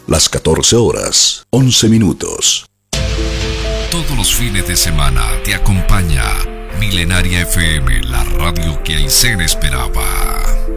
las 14 horas, 11 minutos. Todos los fines de semana te acompaña Milenaria FM, la radio que Aysén esperaba.